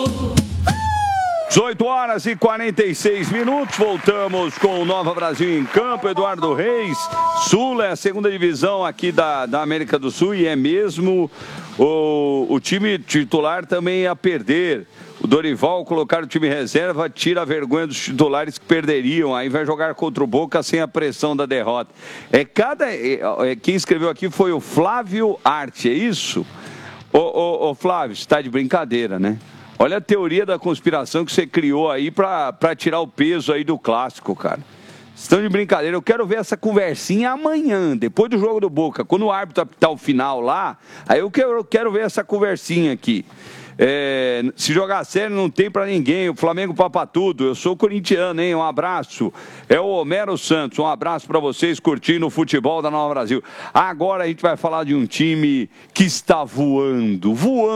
18 horas e 46 minutos, voltamos com o Nova Brasil em campo. Eduardo Reis, Sul é a segunda divisão aqui da América do Sul e é mesmo o time titular também a perder. O Dorival colocar o time reserva, tira a vergonha dos titulares que perderiam, aí vai jogar contra o Boca sem a pressão da derrota. Quem escreveu aqui foi o Flávio Arte, é isso? Ô Flávio, você está de brincadeira, né? Olha a teoria da conspiração que você criou aí para tirar o peso aí do clássico, cara. Estão de brincadeira. Eu quero ver essa conversinha amanhã, depois do jogo do Boca. Quando o árbitro apitar o final lá, aí eu quero ver essa conversinha aqui. Se jogar sério não tem pra ninguém, o Flamengo papa tudo. Eu sou corintiano, hein? Um abraço. É o Homero Santos, um abraço pra vocês curtindo o futebol da Nova Brasil. Agora a gente vai falar de um time que está voando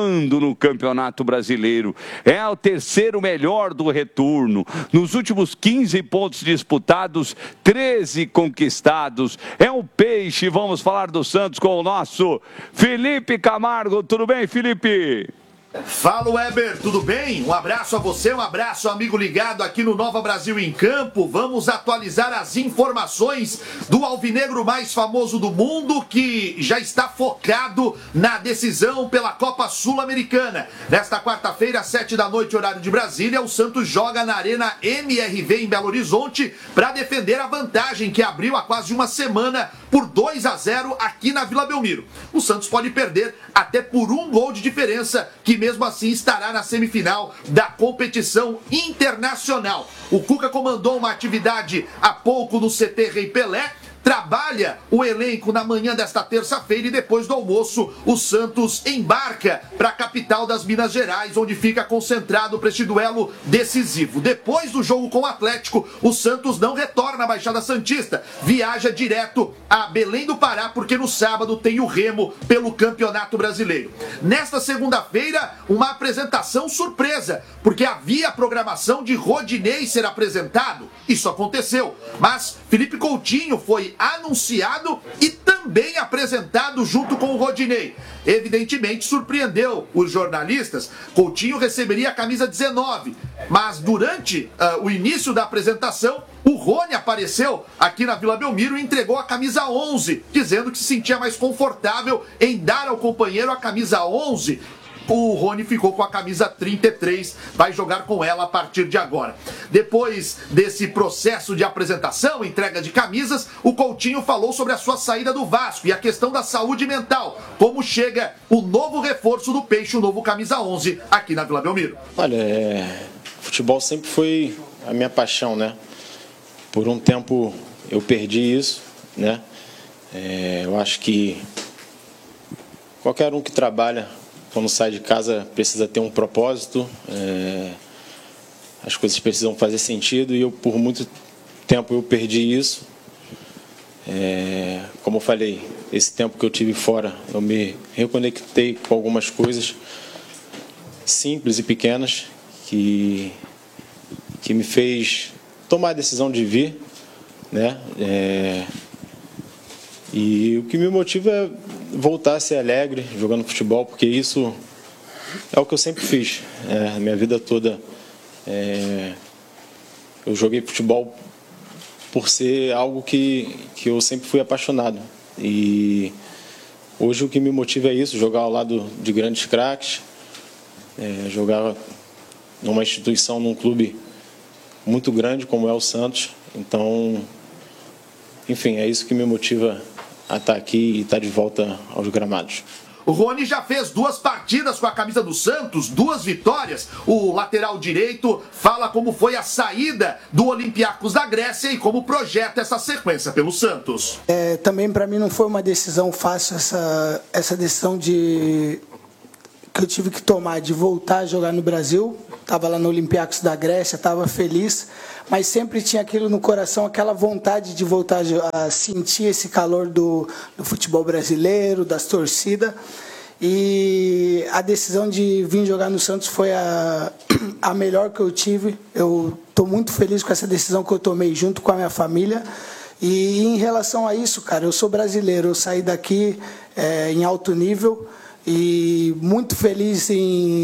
no Campeonato Brasileiro. É o terceiro melhor do retorno. Nos últimos 15 pontos disputados, 13 conquistados. É um peixe. Vamos falar do Santos com o nosso Felipe Camargo. Tudo bem, Felipe? Fala, Weber, tudo bem? Um abraço a você, um abraço, amigo ligado aqui no Nova Brasil em Campo. Vamos atualizar as informações do alvinegro mais famoso do mundo, que já está focado na decisão pela Copa Sul-Americana. Nesta quarta-feira, às 7 da noite, horário de Brasília, o Santos joga na Arena MRV em Belo Horizonte para defender a vantagem que abriu há quase uma semana por 2-0 aqui na Vila Belmiro. O Santos pode perder até por 1 gol de diferença, que mesmo assim estará na semifinal da competição internacional. O Cuca comandou uma atividade há pouco no CT Rei Pelé, trabalha o elenco na manhã desta terça-feira e depois do almoço o Santos embarca para a capital das Minas Gerais, onde fica concentrado para este duelo decisivo. Depois do jogo com o Atlético, o Santos não retorna à Baixada Santista, viaja direto a Belém do Pará, porque no sábado tem o Remo pelo Campeonato Brasileiro. Nesta segunda-feira, uma apresentação surpresa, porque havia a programação de Rodinei ser apresentado. Isso aconteceu, mas Felipe Coutinho foi anunciado e também apresentado junto com o Rodinei. Evidentemente surpreendeu os jornalistas. Coutinho receberia a camisa 19, mas durante o início da apresentação, o Rony apareceu aqui na Vila Belmiro e entregou a camisa 11, dizendo que se sentia mais confortável em dar ao companheiro a camisa 11. O Rony ficou com a camisa 33, vai jogar com ela a partir de agora. Depois desse processo de apresentação, entrega de camisas, o Coutinho falou sobre a sua saída do Vasco e a questão da saúde mental. Como chega o novo reforço do Peixe, o novo camisa 11, aqui na Vila Belmiro. Olha, futebol sempre foi a minha paixão, né? Por um tempo eu perdi isso, né? Eu acho que qualquer um que trabalha, quando sai de casa, precisa ter um propósito, as coisas precisam fazer sentido e por muito tempo eu perdi isso. Como eu falei, esse tempo que eu tive fora, eu me reconectei com algumas coisas simples e pequenas que me fez tomar a decisão de vir, né? E o que me motiva é voltar a ser alegre jogando futebol, porque isso é o que eu sempre fiz. A minha vida toda eu joguei futebol por ser algo que eu sempre fui apaixonado. E hoje o que me motiva é isso, jogar ao lado de grandes craques, jogar numa instituição, num clube muito grande como é o Santos. Então, enfim, é isso que me motiva a estar aqui e estar de volta aos gramados. O Rony já fez 2 partidas com a camisa do Santos, 2 vitórias. O lateral direito fala como foi a saída do Olympiacos da Grécia e como projeta essa sequência pelo Santos. Também para mim não foi uma decisão fácil essa decisão que eu tive que tomar de voltar a jogar no Brasil. Estava lá no Olympiacos da Grécia, estava feliz, mas sempre tinha aquilo no coração, aquela vontade de voltar a sentir esse calor do futebol brasileiro, das torcidas. E a decisão de vir jogar no Santos foi a melhor que eu tive. Eu estou muito feliz com essa decisão que eu tomei junto com a minha família. E em relação a isso, cara, eu sou brasileiro, eu saí daqui em alto nível e muito feliz em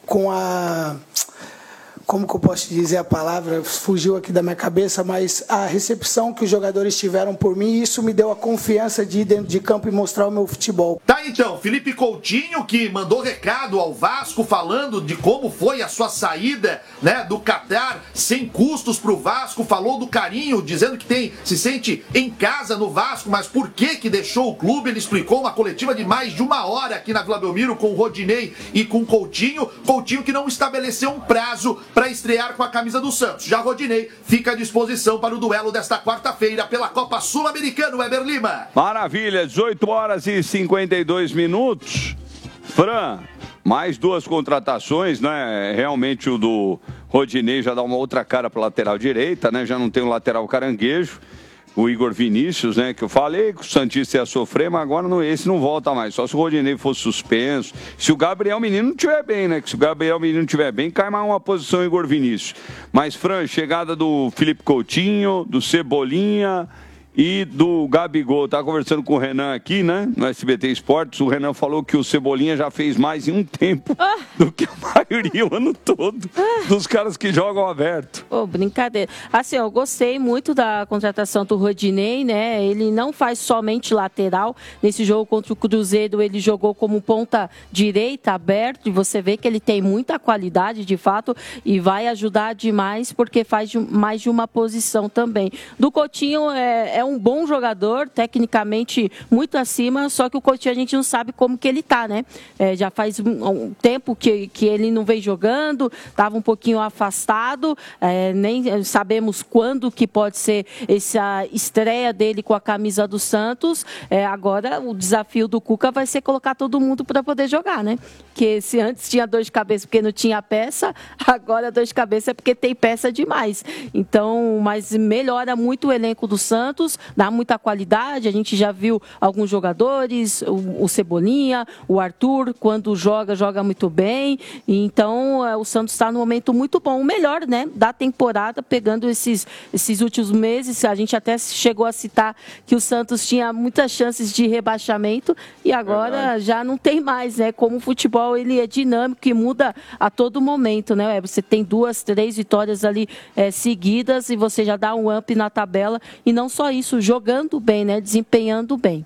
como que eu posso dizer a palavra? Fugiu aqui da minha cabeça, mas a recepção que os jogadores tiveram por mim, isso me deu a confiança de ir dentro de campo e mostrar o meu futebol. Tá, então, Felipe Coutinho, que mandou recado ao Vasco falando de como foi a sua saída, né, do Catar, sem custos pro Vasco, falou do carinho, dizendo que se sente em casa no Vasco, mas por que deixou o clube? Ele explicou uma coletiva de mais de 1 hora aqui na Vila Belmiro com o Rodinei e com o Coutinho que não estabeleceu um prazo para estrear com a camisa do Santos. Já Rodinei fica à disposição para o duelo desta quarta-feira pela Copa Sul-Americana, Weber Lima. Maravilha, 18 horas e 52 minutos. Fran, mais 2 contratações, né? Realmente o do Rodinei já dá uma outra cara para lateral direita, né? Já não tem o lateral caranguejo. O Igor Vinícius, né, que eu falei que o Santista ia sofrer, mas agora esse não volta mais. Só se o Rodinei fosse suspenso. Se o Gabriel Menino não estiver bem, né? Que se o Gabriel Menino não estiver bem, cai mais uma posição o Igor Vinícius. Mas, Fran, chegada do Felipe Coutinho, do Cebolinha e do Gabigol. Estava conversando com o Renan aqui, né, no SBT Esportes. O Renan falou que o Cebolinha já fez mais em um tempo do que a maioria o ano todo dos caras que jogam aberto. Brincadeira. Assim, eu gostei muito da contratação do Rodinei, né? Ele não faz somente lateral. Nesse jogo contra o Cruzeiro, ele jogou como ponta direita, aberto, e você vê que ele tem muita qualidade, de fato, e vai ajudar demais, porque faz mais de uma posição também. Do Coutinho, é um bom jogador, tecnicamente muito acima, só que o Coutinho a gente não sabe como que ele tá, né? Já faz um tempo que ele não vem jogando, estava um pouquinho afastado, nem sabemos quando que pode ser essa estreia dele com a camisa do Santos. Agora o desafio do Cuca vai ser colocar todo mundo para poder jogar, né? Que se antes tinha dor de cabeça porque não tinha peça, agora dor de cabeça é porque tem peça demais. Então, mas melhora muito o elenco do Santos, dá muita qualidade. A gente já viu alguns jogadores, o Cebolinha, o Arthur, quando joga muito bem. Então, o Santos está num momento muito bom, o melhor, né, da temporada, pegando esses últimos meses. A gente até chegou a citar que o Santos tinha muitas chances de rebaixamento e agora já não tem mais, né? Como o futebol ele é dinâmico e muda a todo momento, né? Você tem 2, 3 vitórias ali seguidas e você já dá um up na tabela, e não só isso, jogando bem, né? Desempenhando bem.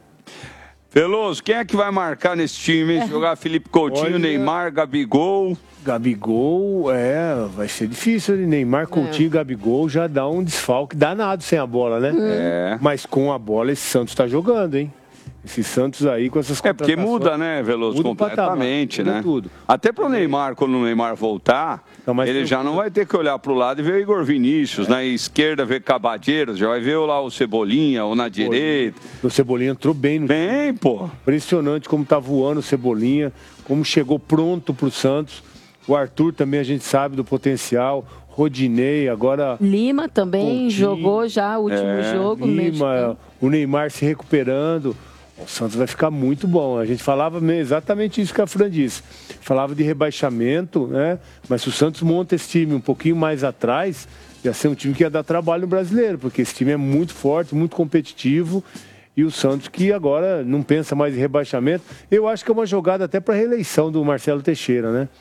Veloso, quem é que vai marcar nesse time? Jogar Felipe Coutinho, Neymar, Gabigol? Gabigol, vai ser difícil. Neymar, Coutinho, Gabigol já dá um desfalque danado sem a bola, né? Mas com a bola esse Santos tá jogando, hein? Esse Santos aí com essas contratações... porque muda, né, Veloso? Muda completamente, né? Tudo. Até pro Neymar, quando o Neymar voltar, ele já não vai ter que olhar pro lado e ver o Igor Vinícius, na esquerda ver Cabadeiros, já vai ver lá o Cebolinha, ou na direita. O Cebolinha entrou bem no time. Pô. Impressionante como tá voando o Cebolinha, como chegou pronto pro Santos. O Arthur também a gente sabe do potencial. Rodinei, agora... Lima também Coutinho, jogou já o último jogo. Lima, o Neymar se recuperando. O Santos vai ficar muito bom. A gente falava exatamente isso que a Fran disse. Falava de rebaixamento, né? Mas se o Santos monta esse time um pouquinho mais atrás, ia ser um time que ia dar trabalho no brasileiro, porque esse time é muito forte, muito competitivo. E o Santos que agora não pensa mais em rebaixamento. Eu acho que é uma jogada até para a reeleição do Marcelo Teixeira, né?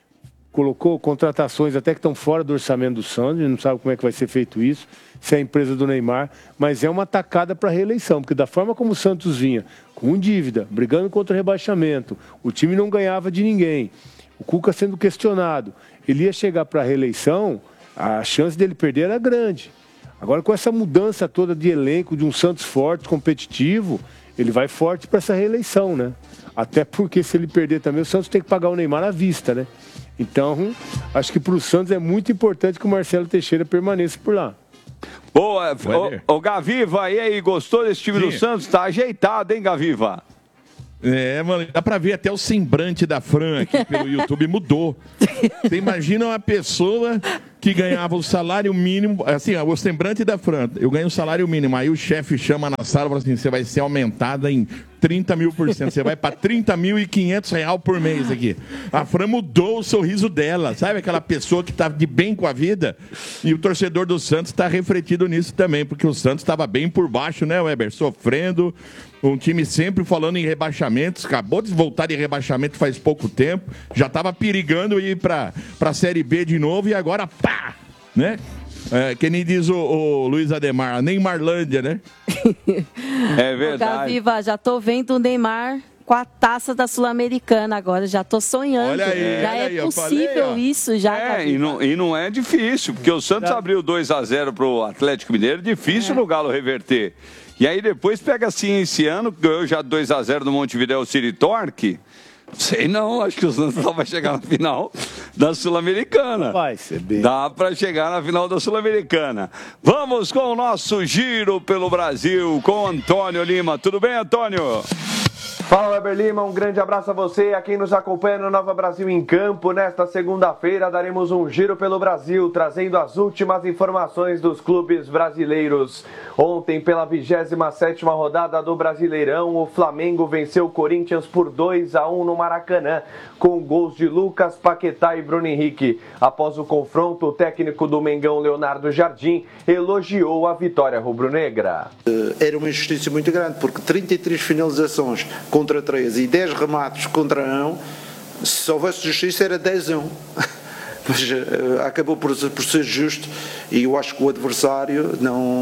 Colocou contratações até que estão fora do orçamento do Santos, a gente não sabe como é que vai ser feito isso, se é a empresa do Neymar, mas é uma tacada para a reeleição, porque da forma como o Santos vinha, com dívida, brigando contra o rebaixamento, o time não ganhava de ninguém, o Cuca sendo questionado, ele ia chegar para a reeleição, a chance dele perder era grande. Agora com essa mudança toda de elenco, de um Santos forte, competitivo, ele vai forte para essa reeleição, né? Até porque se ele perder também, o Santos tem que pagar o Neymar à vista, né? Então, acho que para o Santos é muito importante que o Marcelo Teixeira permaneça por lá. Boa, ô Gaviva, e aí, gostou desse time do Santos? Tá ajeitado, hein, Gaviva? Mano, dá pra ver até o semblante da Fran aqui pelo YouTube mudou. Você imagina uma pessoa que ganhava o salário mínimo, assim, o semblante da Fran, eu ganho o salário mínimo, aí o chefe chama na sala e fala assim, você vai ser aumentada em 30.000%. Você vai para 30.500 reais por mês aqui. A Fran mudou o sorriso dela. Sabe aquela pessoa que está de bem com a vida? E o torcedor do Santos está refletido nisso também, porque o Santos estava bem por baixo, né, Weber? Sofrendo. Um time sempre falando em rebaixamentos. Acabou de voltar de rebaixamento faz pouco tempo. Já estava perigando ir para a Série B de novo e agora, pá! Né? Que nem diz o Luiz Ademar, a Neymarlândia, né? É verdade. Gaviva, já tô vendo o Neymar com a taça da Sul-Americana agora, já tô sonhando. Olha aí, já olha é aí, possível falei, isso, já. E não é difícil, porque o Santos abriu 2-0 pro Atlético Mineiro, difícil no Galo reverter. E aí depois pega assim esse ano, ganhou já 2-0 no Montevidéu City Torque. Sei não, acho que o Santos só vai chegar na final da Sul-Americana. Vai ser bem. Dá para chegar na final da Sul-Americana. Vamos com o nosso giro pelo Brasil com Antônio Lima. Tudo bem, Antônio? Fala, Weber Lima, um grande abraço a você e a quem nos acompanha no Nova Brasil em Campo. Nesta segunda-feira daremos um giro pelo Brasil, trazendo as últimas informações dos clubes brasileiros. Ontem, pela 27ª rodada do Brasileirão, o Flamengo venceu o Corinthians por 2-1 no Maracanã, com gols de Lucas Paquetá e Bruno Henrique. Após o confronto, o técnico do Mengão, Leonardo Jardim, elogiou a vitória rubro-negra. Era uma injustiça muito grande, porque 33 finalizações contra 3 e 10 remates contra 1, se houvesse justiça era 10-1. Mas acabou por ser justo e eu acho que o adversário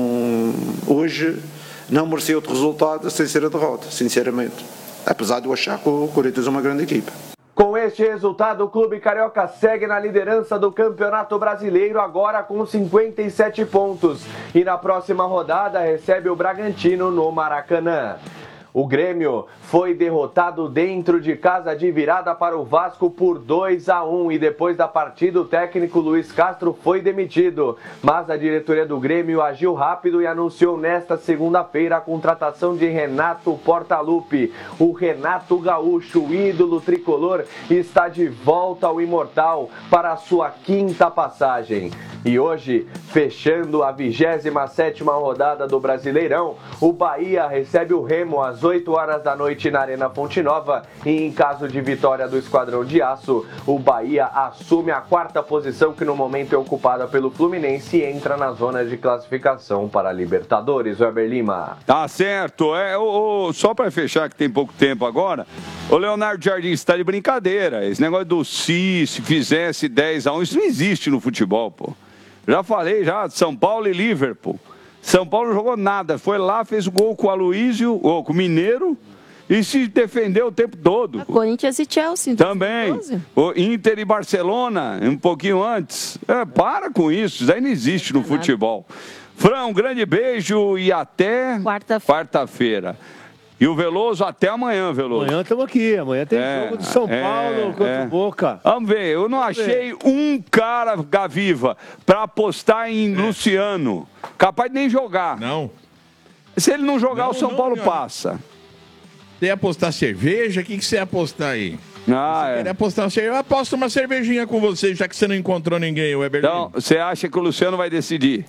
hoje não merecia outro resultado sem ser a derrota, sinceramente. Apesar de eu achar que o Corinthians é uma grande equipa. Com este resultado, o Clube Carioca segue na liderança do Campeonato Brasileiro, agora com 57 pontos. E na próxima rodada recebe o Bragantino no Maracanã. O Grêmio foi derrotado dentro de casa de virada para o Vasco por 2-1 e depois da partida o técnico Luiz Castro foi demitido. Mas a diretoria do Grêmio agiu rápido e anunciou nesta segunda-feira a contratação de Renato Portaluppi. O Renato Gaúcho, o ídolo tricolor, está de volta ao Imortal para a sua 5ª passagem. E hoje, fechando a 27ª rodada do Brasileirão, o Bahia recebe o Remo às 8 horas da noite na Arena Fonte Nova e em caso de vitória do Esquadrão de Aço, o Bahia assume a 4ª posição que no momento é ocupada pelo Fluminense e entra na zona de classificação para a Libertadores. Weber Lima. Tá certo. Só para fechar, que tem pouco tempo agora, o Leonardo Jardim está de brincadeira. Esse negócio do se fizesse 10-1, isso não existe no futebol, pô. Já falei, São Paulo e Liverpool. São Paulo não jogou nada, foi lá, fez o gol com o Aloísio, ou com o Mineiro, e se defendeu o tempo todo. Corinthians e Chelsea. Também. 2012. O Inter e Barcelona, um pouquinho antes. Para com isso, isso aí não existe no futebol. Fran, um grande beijo e até quarta-feira. E o Veloso, até amanhã, Veloso. Amanhã estamos aqui. Amanhã tem jogo de São Paulo contra o Boca. Vamos ver. Eu não achei um cara, Gaviva, para apostar em Luciano. Capaz de nem jogar. Não. Se ele não jogar, o São Paulo passa. Você ia apostar cerveja? O que você ia apostar aí? Você queria apostar uma cerveja? Eu aposto uma cervejinha com você, já que você não encontrou ninguém, Weber. Então, você acha que o Luciano vai decidir?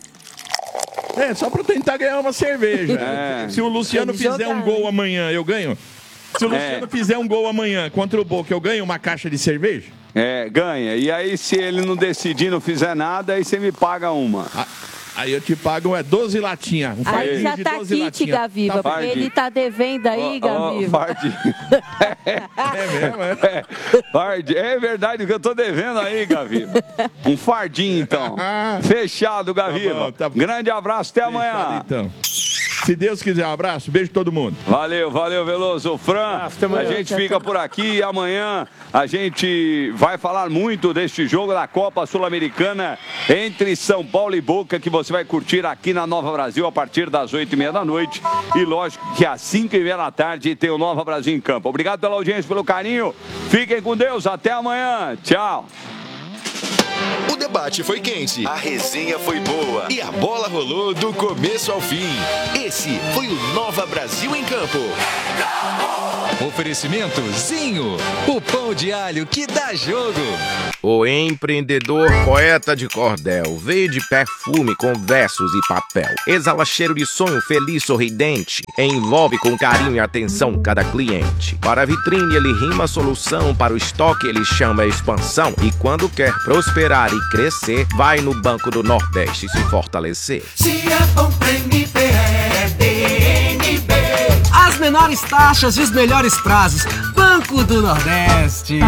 Só para tentar ganhar uma cerveja. Se o Luciano fizer um gol amanhã, eu ganho? Se o Luciano fizer um gol amanhã contra o Boca, eu ganho uma caixa de cerveja? Ganha. E aí, se ele não decidir, não fizer nada, aí você me paga uma. Aí eu te pago 12 latinhas. Aí já tá kit, Gaviva, porque ele tá devendo aí, Gaviva. É verdade que eu tô devendo aí, Gaviva. Um fardinho, então. Fechado, Gaviva. Tá bom. Grande abraço, até amanhã. Então. Se Deus quiser, um abraço, beijo todo mundo. Valeu, Veloso. Fran, a gente fica por aqui e amanhã a gente vai falar muito deste jogo da Copa Sul-Americana entre São Paulo e Boca, que você vai curtir aqui na Nova Brasil a partir das 8h30 da noite. E lógico que às 5h30 da tarde tem o Nova Brasil em campo. Obrigado pela audiência, pelo carinho. Fiquem com Deus, até amanhã. Tchau. O debate debate foi quente, a resenha foi boa e a bola rolou do começo ao fim. Esse foi o Nova Brasil em Campo. Oferecimento Zinho, o pão de alho que dá jogo. O empreendedor poeta de cordel veio de perfume com versos e papel. Exala cheiro de sonho feliz, sorridente. Envolve com carinho e atenção cada cliente. Para a vitrine ele rima a solução, para o estoque ele chama a expansão. E quando quer prosperar e crescer, vai no Banco do Nordeste se fortalecer. Se é bom pra NB, é DNB. As menores taxas e os melhores prazos. Banco do Nordeste.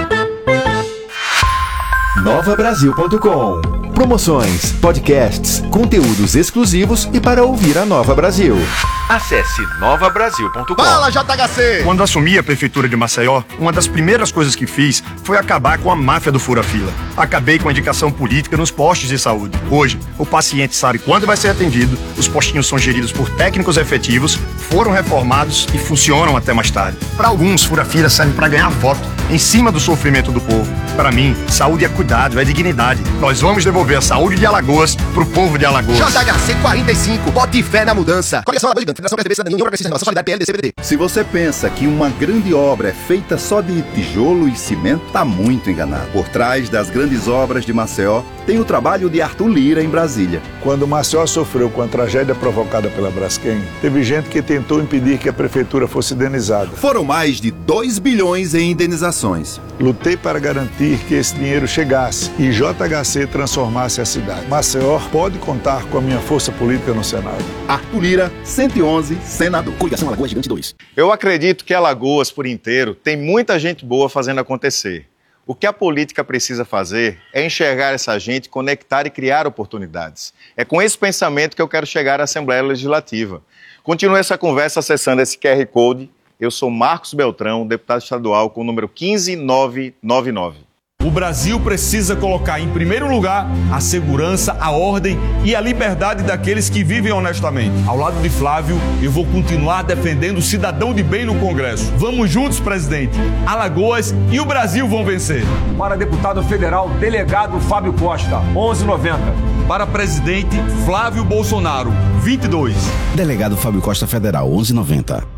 NovaBrasil.com. Promoções, podcasts, conteúdos exclusivos e para ouvir a Nova Brasil. Acesse NovaBrasil.com. Fala, JHC! Quando assumi a prefeitura de Maceió, uma das primeiras coisas que fiz foi acabar com a máfia do fura-fila. Acabei com a indicação política nos postos de saúde. Hoje, o paciente sabe quando vai ser atendido, os postinhos são geridos por técnicos efetivos, foram reformados e funcionam até mais tarde. Para alguns, fura-fila serve para ganhar voto em cima do sofrimento do povo. Para mim, saúde é cuidado, é dignidade. Nós vamos devolver a saúde de Alagoas pro povo de Alagoas. JHC 45, bote fé na mudança. Coligação Alagoas Gigante, Federação PSDB, Cidadania, Progressista, Renovação, Solidariedade, PL, DCBD. Se você pensa que uma grande obra é feita só de tijolo e cimento, tá muito enganado. Por trás das grandes obras de Maceió, tem o trabalho de Arthur Lira em Brasília. Quando Maceió sofreu com a tragédia provocada pela Braskem, teve gente que tentou impedir que a prefeitura fosse indenizada. Foram mais de 2 bilhões em indenizações. Lutei para garantir que esse dinheiro chegasse e JHC transformasse a cidade. Maceió pode contar com a minha força política no Senado. Arthur Lira, 111, senador. Coligação Alagoas Gigante 2. Eu acredito que Alagoas, por inteiro, tem muita gente boa fazendo acontecer. O que a política precisa fazer é enxergar essa gente, conectar e criar oportunidades. É com esse pensamento que eu quero chegar à Assembleia Legislativa. Continue essa conversa acessando esse QR Code. Eu sou Marcos Beltrão, deputado estadual com o número 15999. O Brasil precisa colocar em primeiro lugar a segurança, a ordem e a liberdade daqueles que vivem honestamente. Ao lado de Flávio, eu vou continuar defendendo o cidadão de bem no Congresso. Vamos juntos, presidente. Alagoas e o Brasil vão vencer. Para deputado federal, delegado Fábio Costa, 1190. Para presidente, Flávio Bolsonaro, 22. Delegado Fábio Costa Federal, 1190.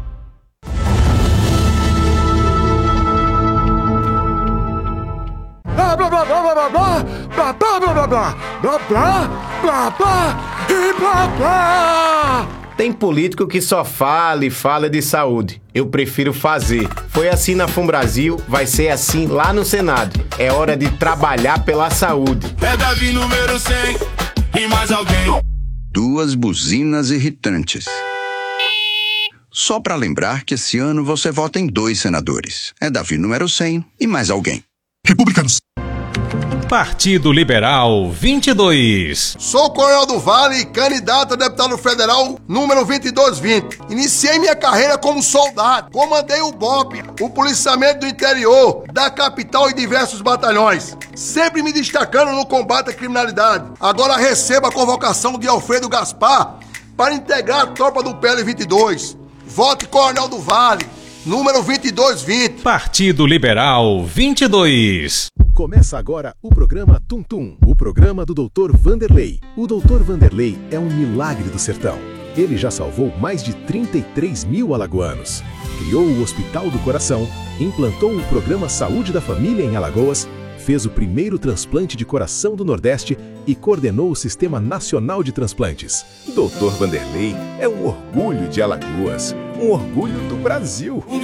Blá blá blá blá blá blá blá blá blá blá blá blá blá blá e blá blá. Tem político que só fala e fala de saúde. Eu prefiro fazer. Foi assim na FUNBrasil, vai ser assim lá no Senado. É hora de trabalhar pela saúde. É Davi número 100 e mais alguém. 2 buzinas irritantes. Só para lembrar que esse ano você vota em 2 senadores. É Davi número 100 e mais alguém. Republicanos. Partido Liberal 22. Sou Coronel do Vale, candidato a deputado federal número 2220. Iniciei minha carreira como soldado. Comandei o BOP, o policiamento do interior, da capital e diversos batalhões. Sempre me destacando no combate à criminalidade. Agora recebo a convocação de Alfredo Gaspar para integrar a tropa do PL 22. Vote Coronel do Vale, número 2220. Partido Liberal 22. Começa agora o programa Tum Tum, o programa do Dr. Vanderlei. O Dr. Vanderlei é um milagre do sertão. Ele já salvou mais de 33 mil alagoanos. Criou o Hospital do Coração, implantou o programa Saúde da Família em Alagoas, fez o primeiro transplante de coração do Nordeste e coordenou o Sistema Nacional de Transplantes. Dr. Vanderlei é um orgulho de Alagoas, um orgulho do Brasil. O